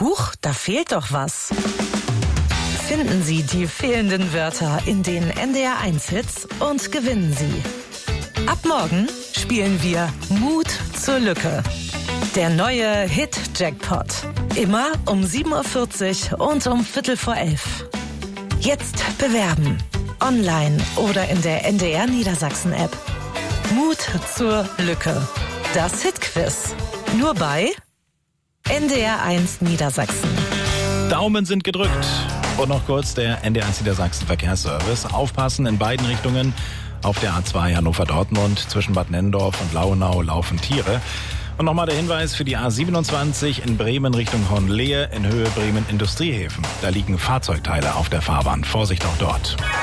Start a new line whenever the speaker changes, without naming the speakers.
Huch, da fehlt doch was. Finden Sie die fehlenden Wörter in den NDR1-Hits und gewinnen Sie. Ab morgen spielen wir Mut zur Lücke. Der neue Hit-Jackpot. Immer um 7.40 Uhr und um 11:15. Jetzt bewerben. Online oder in der NDR Niedersachsen-App. Mut zur Lücke. Das Hit-Quiz. Nur bei NDR1 Niedersachsen.
Daumen sind gedrückt. Und noch kurz der NDR1 Niedersachsen Verkehrsservice. Aufpassen in beiden Richtungen. Auf der A2 Hannover-Dortmund zwischen Bad Nenndorf und Launau laufen Tiere. Und nochmal der Hinweis für die A27 in Bremen Richtung Hohenlehe in Höhe Bremen Industriehäfen. Da liegen Fahrzeugteile auf der Fahrbahn. Vorsicht auch dort.